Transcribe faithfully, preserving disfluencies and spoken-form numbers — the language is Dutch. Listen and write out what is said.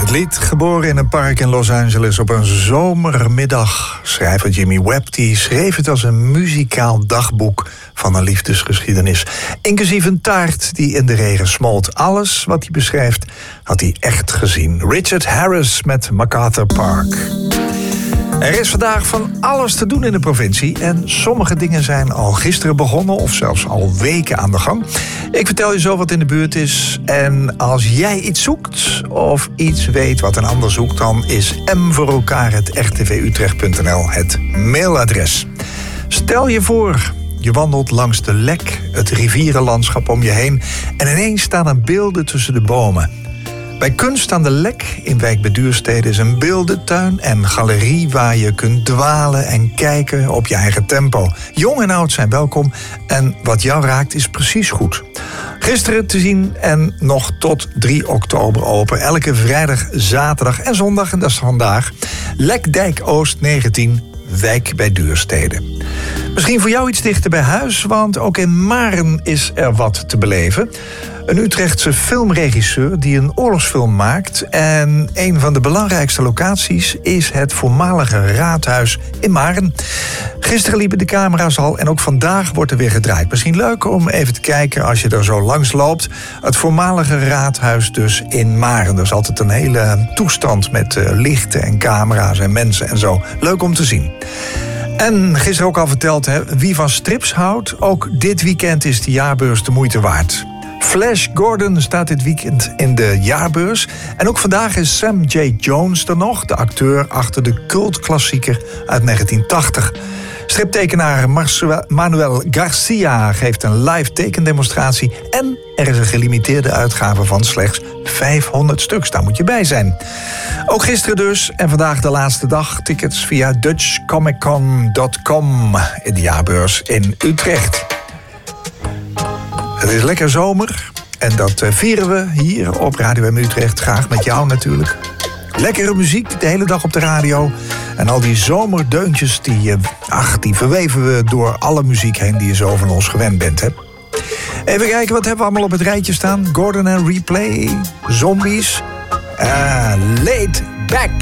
Het lied, geboren in een park in Los Angeles op een zomermiddag. Schrijver Jimmy Webb die schreef het als een muzikaal dagboek van een liefdesgeschiedenis. Inclusief een taart die in de regen smolt. Alles wat hij beschrijft had hij echt gezien. Richard Harris met MacArthur Park. Er is vandaag van alles te doen in de provincie en sommige dingen zijn al gisteren begonnen of zelfs al weken aan de gang. Ik vertel je zo wat in de buurt is en als jij iets zoekt of iets weet wat een ander zoekt, dan is m voor elkaar het r t v utrecht punt n l het mailadres. Stel je voor, je wandelt langs de Lek, het rivierenlandschap om je heen en ineens staan er beelden tussen de bomen. Bij Kunst aan de Lek in Wijk bij Duurstede is een beeldentuin en galerie waar je kunt dwalen en kijken op je eigen tempo. Jong en oud zijn welkom en wat jou raakt is precies goed. Gisteren te zien en nog tot drie oktober open. Elke vrijdag, zaterdag en zondag, en dat is vandaag. Lekdijk Oost negentien, Wijk bij Duurstede. Misschien voor jou iets dichter bij huis, want ook in Maren is er wat te beleven. Een Utrechtse filmregisseur die een oorlogsfilm maakt. En een van de belangrijkste locaties is het voormalige raadhuis in Maren. Gisteren liepen de camera's al en ook vandaag wordt er weer gedraaid. Misschien leuk om even te kijken als je er zo langs loopt. Het voormalige raadhuis dus in Maren. Er is altijd een hele toestand met uh, lichten en camera's en mensen en zo. Leuk om te zien. En gisteren ook al verteld, hè, wie van strips houdt, ook dit weekend is de jaarbeurs de moeite waard. Flash Gordon staat dit weekend in de jaarbeurs. En ook vandaag is Sam J. Jones er nog, de acteur achter de cultklassieker uit negentien tachtig. Striptekenaar Marcel, Manuel Garcia geeft een live tekendemonstratie. En er is een gelimiteerde uitgave van slechts vijfhonderd stuks. Daar moet je bij zijn. Ook gisteren dus en vandaag de laatste dag. Tickets via dutch comic con dot com in de jaarbeurs in Utrecht. Het is lekker zomer en dat vieren we hier op Radio M Utrecht. Graag met jou natuurlijk. Lekkere muziek de hele dag op de radio. En al die zomerdeuntjes, die, ach, die verweven we door alle muziek heen die je zo van ons gewend bent. Hè? Even kijken, wat hebben we allemaal op het rijtje staan? Gordon en Replay, Zombies, uh, Laid Back.